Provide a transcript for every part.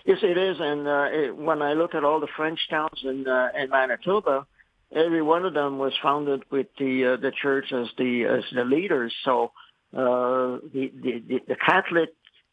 Yes, it is. And when I look at all the French towns in Manitoba, every one of them was founded with the church as the leaders. So the Catholic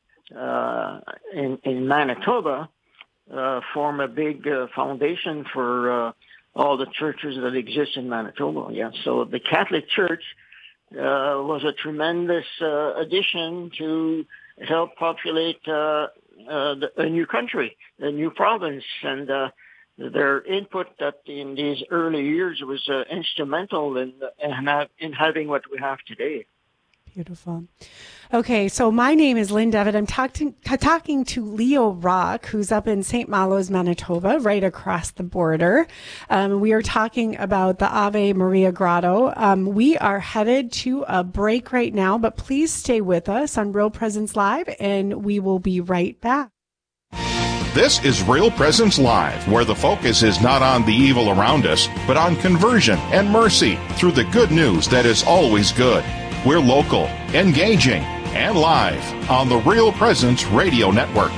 in Manitoba form a big foundation for all the churches that exist in Manitoba. Yeah. So the Catholic Church was a tremendous addition to help populate a new country, a new province, and their input that in these early years was instrumental in having what we have today. Beautiful. Okay, so my name is Lynn Devitt. I'm talking to Leo Rock, who's up in St. Malo's, Manitoba, right across the border. We are talking about the Ave Maria Grotto. We are headed to a break right now, but please stay with us on Real Presence Live, and we will be right back. This is Real Presence Live, where the focus is not on the evil around us, but on conversion and mercy through the good news that is always good. We're local, engaging, and live on the Real Presence Radio Network.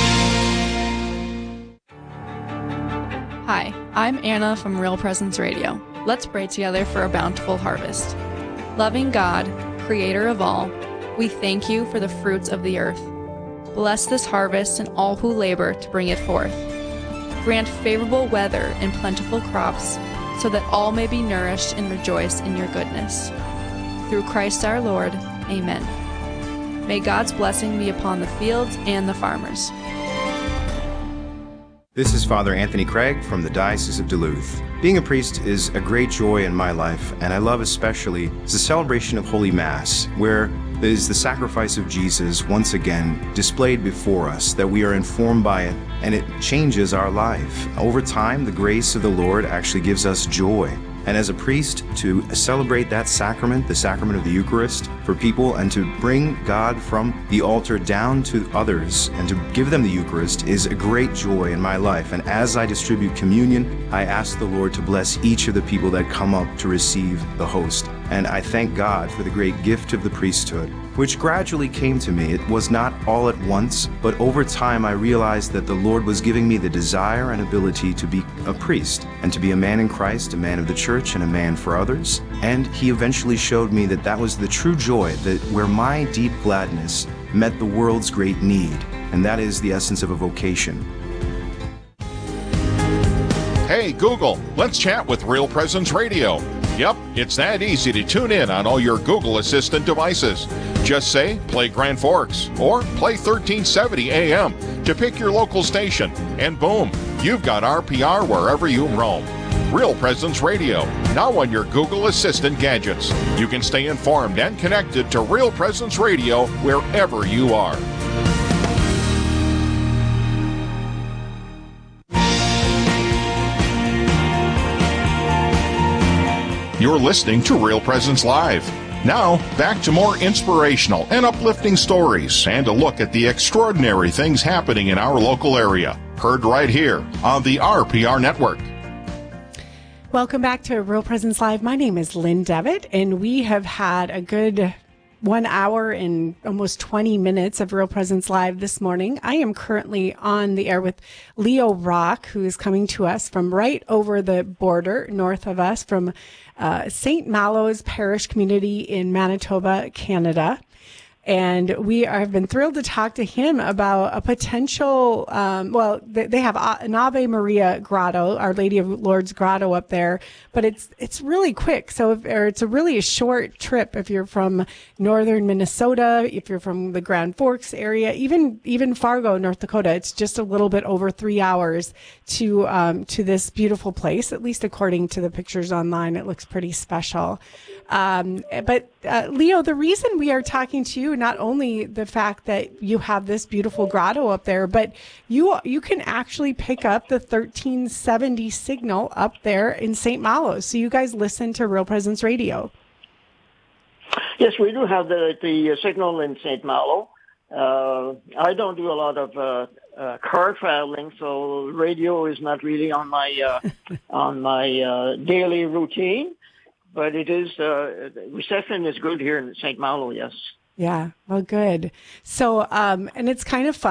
Hi, I'm Anna from Real Presence Radio. Let's pray together for a bountiful harvest. Loving God, creator of all, we thank you for the fruits of the earth. Bless this harvest and all who labor to bring it forth. Grant favorable weather and plentiful crops so that all may be nourished and rejoice in your goodness. Through Christ our Lord, amen. May God's blessing be upon the fields and the farmers. This is Father Anthony Craig from the Diocese of Duluth. Being a priest is a great joy in my life, and I love especially the celebration of Holy Mass, where is the sacrifice of Jesus once again displayed before us, that we are informed by it, and it changes our life. Over time, the grace of the Lord actually gives us joy. And as a priest, to celebrate that sacrament, the sacrament of the Eucharist, for people, and to bring God from the altar down to others and to give them the Eucharist is a great joy in my life. And as I distribute communion, I ask the Lord to bless each of the people that come up to receive the host. And I thank God for the great gift of the priesthood, which gradually came to me. It was not all at once, but over time I realized that the Lord was giving me the desire and ability to be a priest and to be a man in Christ, a man of the church, and a man for others. And He eventually showed me that that was the true joy, that where my deep gladness met the world's great need, and that is the essence of a vocation. Hey, Google, let's chat with Real Presence Radio. Yep, it's that easy to tune in on all your Google Assistant devices. Just say, play Grand Forks, or play 1370 AM to pick your local station, and boom, you've got RPR wherever you roam. Real Presence Radio, now on your Google Assistant gadgets. You can stay informed and connected to Real Presence Radio wherever you are. You're listening to Real Presence Live. Now, back to more inspirational and uplifting stories and a look at the extraordinary things happening in our local area. Heard right here on the RPR Network. Welcome back to Real Presence Live. My name is Lynn Devitt, and we have had a good 1 hour and almost 20 minutes of Real Presence Live this morning. I am currently on the air with Leo Rock, who is coming to us from right over the border north of us from St. Malo's Parish Community in Manitoba, Canada. And we have been thrilled to talk to him about a potential, they have an Ave Maria Grotto, Our Lady of Lourdes Grotto up there, but it's really quick. So it's a really short trip if you're from northern Minnesota, if you're from the Grand Forks area, even Fargo, North Dakota. It's just a little bit over 3 hours to this beautiful place. At least according to the pictures online, it looks pretty special. But Leo, the reason we are talking to you, not only the fact that you have this beautiful grotto up there, but you can actually pick up the 1370 signal up there in St. Malo. So you guys listen to Real Presence Radio. Yes, we do have the signal in St. Malo. I don't do a lot of car traveling, so radio is not really on my daily routine. But it is, reception is good here in St. Malo, yes. Yeah, well, good. So, and it's kind of fun.